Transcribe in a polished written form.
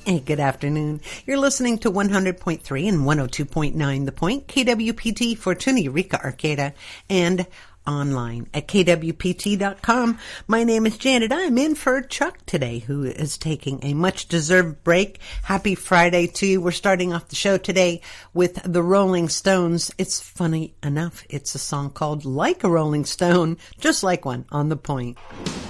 Hey, good afternoon. You're listening to 100.3 and 102.9 The Point, KWPT, Fortuna, Eureka, Arcata, and online at kwpt.com. My name is Janet. I'm in for Chuck today, who is taking a much-deserved break. Happy Friday to you. We're starting off the show today with the Rolling Stones. It's funny enough. It's a song called Like a Rolling Stone, just like one on The Point.